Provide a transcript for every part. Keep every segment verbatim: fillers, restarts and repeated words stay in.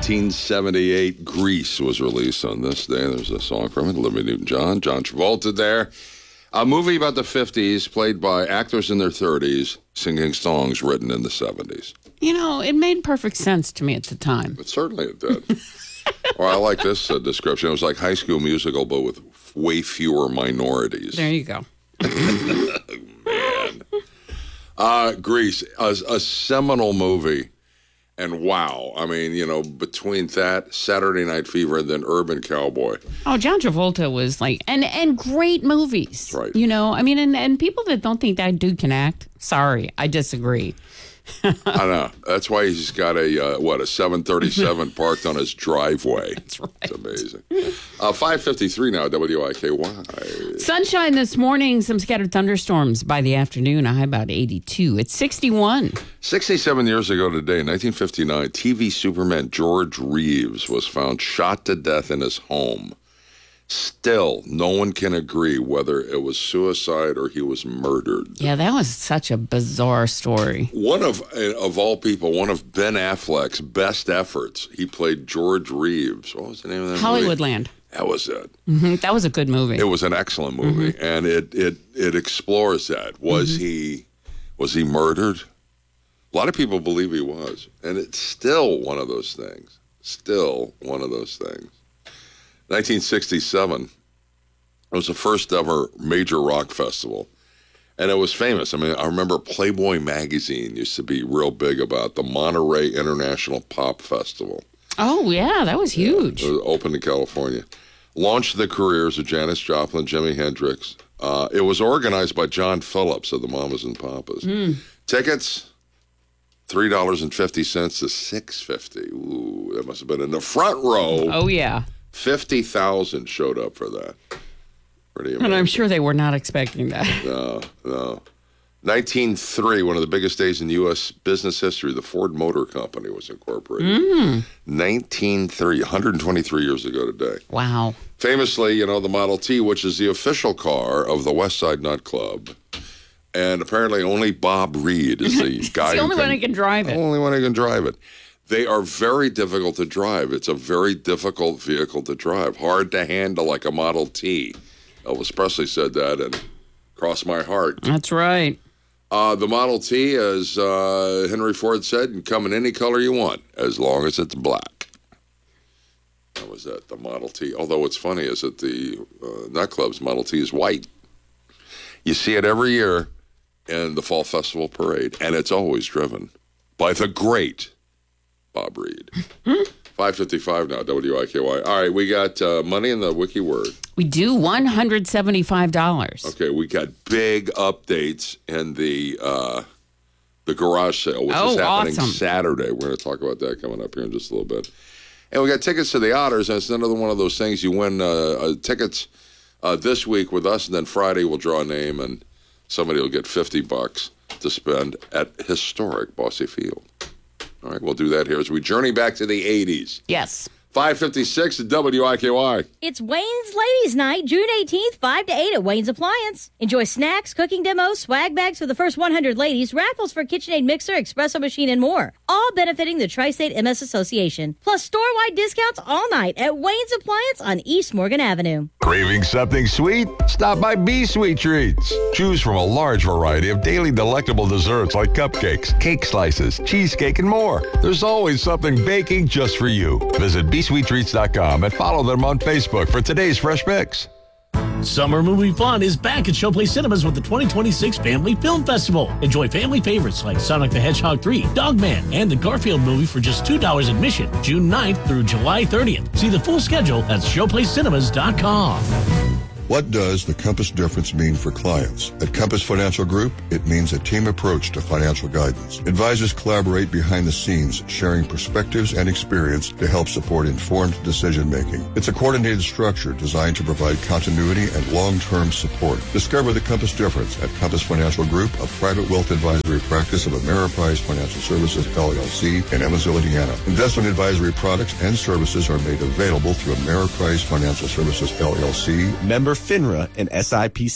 nineteen seventy-eight, Grease was released on this day. There's a song from it, Olivia Newton-John, John Travolta there. A movie about the fifties, played by actors in their thirties, singing songs written in the seventies. You know, it made perfect sense to me at the time. But certainly it did. Or I like this uh, description. It was like High School Musical, but with way fewer minorities. There you go. Man. Uh, Grease, a, a seminal movie. And wow, I mean, you know, between that, Saturday Night Fever, and then Urban Cowboy. Oh, John Travolta was like, and and great movies. That's right. You know, I mean, and, and people that don't think that dude can act, sorry, I disagree. I know. That's why he's got a, uh, what, a seven thirty-seven parked on his driveway. That's right. It's amazing. Uh, five fifty-three now, W I K Y. Sunshine this morning, some scattered thunderstorms by the afternoon, a high about eighty-two. It's sixty-one. sixty-seven years ago today, nineteen fifty-nine, T V Superman George Reeves was found shot to death in his home. Still, no one can agree whether it was suicide or he was murdered. Yeah, that was such a bizarre story. One of, of all people, one of Ben Affleck's best efforts, he played George Reeves. What was the name of that movie? Hollywoodland. That was it. Mm-hmm. That was a good movie. It was an excellent movie, mm-hmm. and it, it, it explores that. Was mm-hmm. he was he murdered? A lot of people believe he was, and it's still one of those things. Still one of those things. nineteen sixty-seven, it was the first ever major rock festival, and it was famous. I mean, I remember Playboy magazine used to be real big about the Monterey International Pop Festival. Oh, yeah, that was huge. Yeah, it was open in California. Launched the careers of Janis Joplin, Jimi Hendrix. Uh, it was organized by John Phillips of the Mamas and Papas. Mm. Tickets, three dollars and fifty cents to six dollars and fifty cents. Ooh, that must have been in the front row. Oh, yeah. fifty thousand showed up for that. Pretty amazing. And I'm sure they were not expecting that. No, no. nineteen oh three, one of the biggest days in U S business history, the Ford Motor Company was incorporated. Mm. nineteen oh three, one hundred twenty-three years ago today. Wow. Famously, you know, the Model T, which is the official car of the West Side Nut Club. And apparently only Bob Reed is the guy the who only can, one who can drive it. The only one who can drive it. They are very difficult to drive. It's a very difficult vehicle to drive. Hard to handle like a Model T. Elvis Presley said that and crossed my heart. That's right. Uh, the Model T, as uh, Henry Ford said, can come in any color you want, as long as it's black. That was that, the Model T. Although what's funny is that the uh, nightclub's Model T is white. You see it every year in the Fall Festival Parade, and it's always driven by the great Bob Reed. five fifty-five now, W I K Y. All right, we got uh, money in the wiki word. We do one hundred seventy-five dollars. Okay, we got big updates in the uh, the garage sale, which oh, is happening awesome. Saturday. We're going to talk about that coming up here in just a little bit. And we got tickets to the Otters, and it's another one of those things. You win uh, uh, tickets uh, this week with us, and then Friday we'll draw a name, and somebody will get fifty bucks to spend at historic Bosse Field. All right, we'll do that here as we journey back to the eighties. Yes. five fifty-six at W I K Y. It's Wayne's Ladies Night, June eighteenth, five to eight at Wayne's Appliance. Enjoy snacks, cooking demos, swag bags for the first one hundred ladies, raffles for KitchenAid mixer, espresso machine, and more. All benefiting the Tri-State M S Association. Plus store-wide discounts all night at Wayne's Appliance on East Morgan Avenue. Craving something sweet? Stop by B Sweet Treats. Choose from a large variety of daily delectable desserts like cupcakes, cake slices, cheesecake, and more. There's always something baking just for you. Visit b sweet treats dot com and follow them on Facebook for today's fresh picks. Summer movie fun is back at Showplace Cinemas with the twenty twenty-six Family Film Festival. Enjoy family favorites like Sonic the Hedgehog three, Dogman, and the Garfield movie for just two dollars admission, June ninth through July thirtieth. See the full schedule at showplace cinemas dot com. What does the Compass difference mean for clients? At Compass Financial Group, it means a team approach to financial guidance. Advisors collaborate behind the scenes, sharing perspectives and experience to help support informed decision-making. It's a coordinated structure designed to provide continuity and long-term support. Discover the Compass difference at Compass Financial Group, a private wealth advisory practice of Ameriprise Financial Services, L L C, in Evansville, Indiana. Investment advisory products and services are made available through Ameriprise Financial Services, L L C. Member FINRA and S I P C.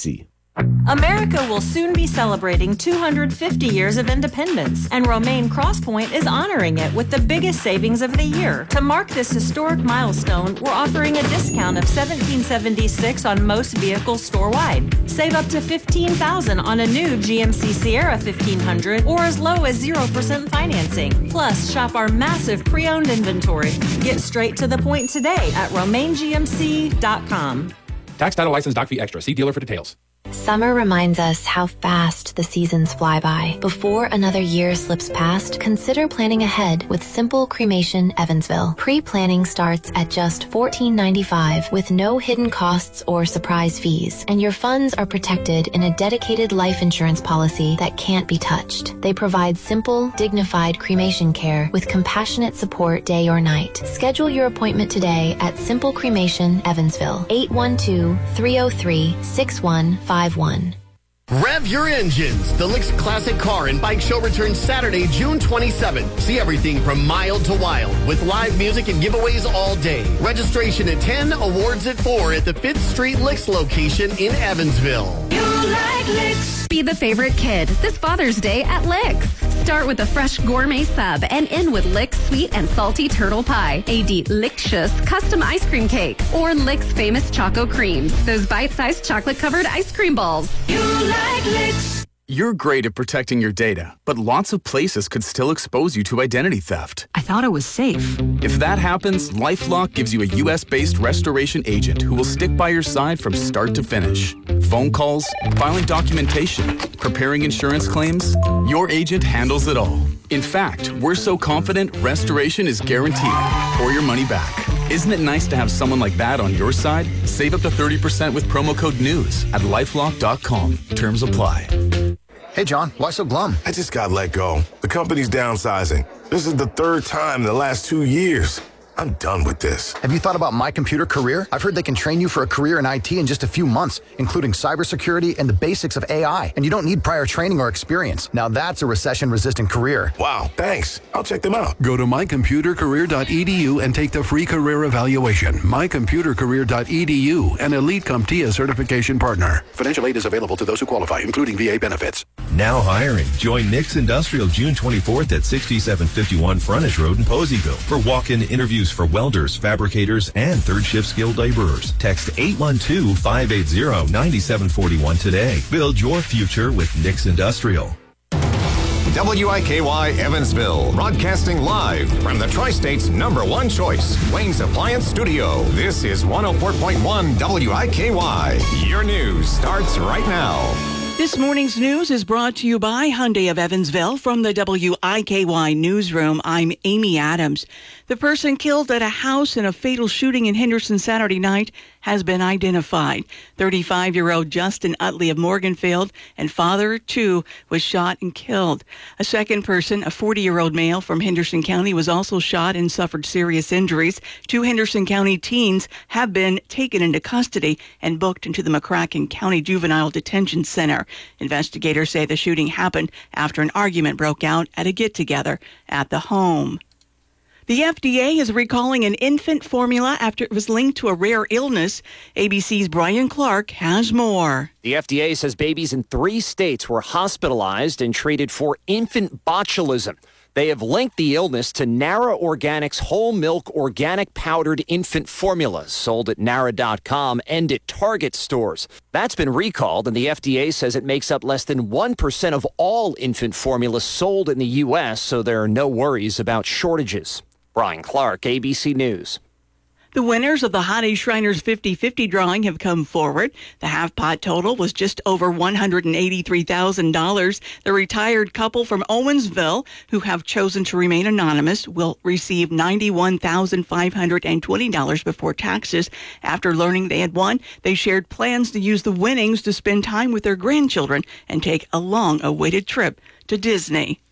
America will soon be celebrating two hundred fifty years of independence, and Romaine Crosspoint is honoring it with the biggest savings of the year. To mark this historic milestone, we're offering a discount of seventeen seventy-six on most vehicles store-wide. Save up to fifteen thousand dollars on a new G M C Sierra fifteen hundred or as low as zero percent financing. Plus, shop our massive pre-owned inventory. Get straight to the point today at romaine g m c dot com. Tax, title, license, doc fee extra. See dealer for details. Summer reminds us how fast the seasons fly by. Before another year slips past, consider planning ahead with Simple Cremation Evansville. Pre-planning starts at just fourteen ninety-five with no hidden costs or surprise fees, and your funds are protected in a dedicated life insurance policy that can't be touched. They provide simple, dignified cremation care with compassionate support day or night. Schedule your appointment today at Simple Cremation Evansville, eight one two, three oh three, six one five one. Rev your engines. The Licks Classic Car and Bike Show returns Saturday, June twenty-seventh. See everything from mild to wild with live music and giveaways all day. Registration at ten, awards at four at the fifth Street Licks location in Evansville. You like Licks. Be the favorite kid this Father's Day at Licks. Start with a fresh gourmet sub and end with Licks sweet and salty turtle pie, a delicious custom ice cream cake, or Licks famous Choco Creams, those bite-sized chocolate-covered ice cream balls. You like Licks. You're great at protecting your data, but lots of places could still expose you to identity theft. I thought it was safe. If that happens, LifeLock gives you a U S-based restoration agent who will stick by your side from start to finish. Phone calls, filing documentation, preparing insurance claims, your agent handles it all. In fact, we're so confident restoration is guaranteed or your money back. Isn't it nice to have someone like that on your side? Save up to thirty percent with promo code NEWS at lifelock dot com. Terms apply. Hey, John, why so glum? I just got let go. The company's downsizing. This is the third time in the last two years. I'm done with this. Have you thought about My Computer Career? I've heard they can train you for a career in I T in just a few months, including cybersecurity and the basics of A I. And you don't need prior training or experience. Now that's a recession-resistant career. Wow, thanks. I'll check them out. Go to my computer career dot e d u and take the free career evaluation. my computer career dot e d u, an Elite CompTIA certification partner. Financial aid is available to those who qualify, including V A benefits. Now hiring. Join Nick's Industrial June twenty-fourth at sixty-seven fifty-one Frontage Road in Poseyville for walk-in interviews for welders, fabricators, and third-shift skilled laborers. Text eight one two, five eight zero, nine seven four one today. Build your future with Nick's Industrial. W I K Y Evansville, broadcasting live from the Tri-State's number one choice, Wayne's Appliance Studio. This is one oh four point one W I K Y. Your news starts right now. This morning's news is brought to you by Hyundai of Evansville. From the W I K Y newsroom, I'm Amy Adams. The person killed at a house in a fatal shooting in Henderson Saturday night has been identified. thirty-five-year-old Justin Utley of Morganfield and father, too, was shot and killed. A second person, a forty-year-old male from Henderson County, was also shot and suffered serious injuries. Two Henderson County teens have been taken into custody and booked into the McCracken County Juvenile Detention Center. Investigators say the shooting happened after an argument broke out at a get-together at the home. The F D A is recalling an infant formula after it was linked to a rare illness. A B C's Brian Clark has more. The F D A says babies in three states were hospitalized and treated for infant botulism. They have linked the illness to Nara Organics whole milk organic powdered infant formulas sold at Nara dot com and at Target stores. That's been recalled, and the F D A says it makes up less than one percent of all infant formulas sold in the U S, so there are no worries about shortages. Brian Clark, A B C News. The winners of the Holiday Shriners fifty fifty drawing have come forward. The half-pot total was just over one hundred eighty-three thousand dollars. The retired couple from Owensville, who have chosen to remain anonymous, will receive ninety-one thousand five hundred twenty dollars before taxes. After learning they had won, they shared plans to use the winnings to spend time with their grandchildren and take a long-awaited trip to Disney.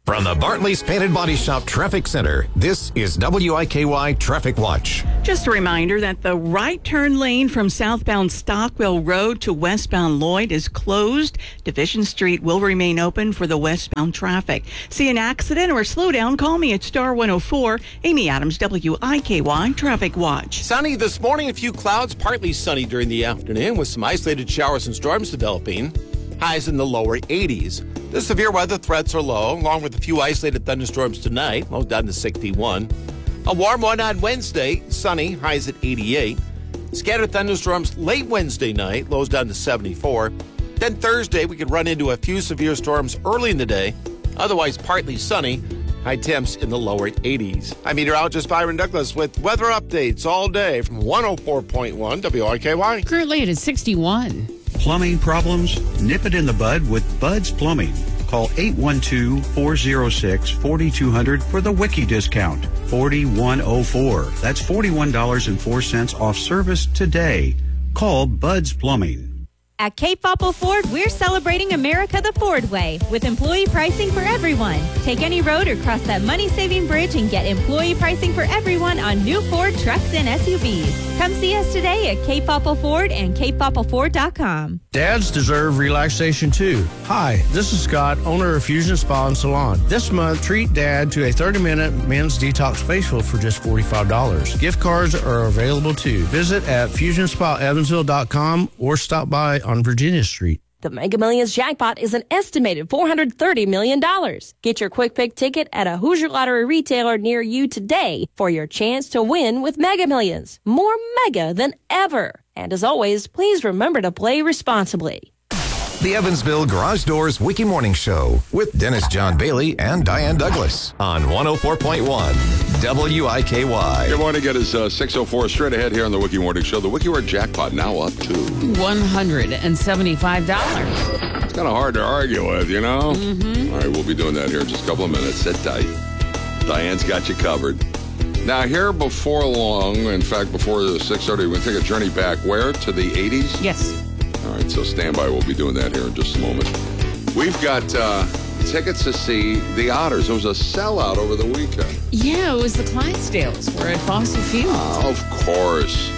From the Bartley's Painted Body Shop Traffic Center, this is W I K Y Traffic Watch. Just a reminder that the right turn lane from southbound Stockwell Road to westbound Lloyd is closed. Division Street will remain open for the westbound traffic. See an accident or slow down? Call me at Star one oh four. Amy Adams, W I K Y Traffic Watch. Sunny this morning, a few clouds, partly sunny during the afternoon with some isolated showers and storms developing. Highs in the lower eighties. The severe weather threats are low, along with a few isolated thunderstorms tonight, low down to sixty-one. A warm one on Wednesday, sunny, highs at eighty-eight. Scattered thunderstorms late Wednesday night, lows down to seventy-four. Then Thursday, we could run into a few severe storms early in the day, otherwise partly sunny, high temps in the lower eighties. I'm meteorologist Byron Douglas with weather updates all day from one oh four point one W I K Y. Currently it is sixty-one. Plumbing problems? Nip it in the bud with Bud's Plumbing. Call eight one two, four oh six, four two zero zero for the Wiki discount. forty-one oh four. That's forty-one dollars and four cents off service today. Call Bud's Plumbing. At Cape Popple Ford, we're celebrating America the Ford way with employee pricing for everyone. Take any road or cross that money-saving bridge and get employee pricing for everyone on new Ford trucks and S U Vs. Come see us today at Cape Popple Ford and cape popple ford dot com. Dads deserve relaxation too. Hi, this is Scott, owner of Fusion Spa and Salon. This month, treat Dad to a thirty-minute men's detox facial for just forty-five dollars. Gift cards are available too. Visit at fusion spa evansville dot com or stop by on Virginia Street. The Mega Millions jackpot is an estimated four hundred thirty million dollars. Get your quick pick ticket at a Hoosier Lottery retailer near you today for your chance to win with Mega Millions. More mega than ever. And as always, please remember to play responsibly. The Evansville Garage Doors Wiki Morning Show with Dennis John Bailey and Diane Douglas on one oh four point one W I K Y. Good morning. It is uh, six oh four straight ahead here on the Wiki Morning Show. The Wiki Word jackpot now up to one hundred seventy-five dollars. It's kind of hard to argue with, you know? Mm-hmm. All right, we'll be doing that here in just a couple of minutes. Sit tight. Diane's got you covered. Now, here before long, in fact, before the six thirty, we're going to take a journey back. Where? To the eighties? Yes. All right, so stand by. We'll be doing that here in just a moment. We've got uh, tickets to see the Otters. It was a sellout over the weekend. Yeah, it was the Clydesdales. We're at Fossil Field. Uh, of course.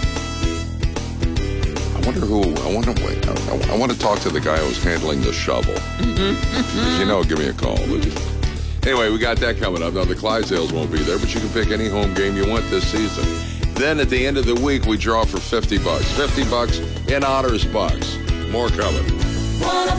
I wonder who, I wonder, wait, I, I want to talk to the guy who was handling the shovel. If you know, give me a call, would you? Anyway, we got that coming up. Now, the Clydesdales won't be there, but you can pick any home game you want this season. Then at the end of the week, we draw for fifty bucks. fifty bucks in Otters bucks. More coming.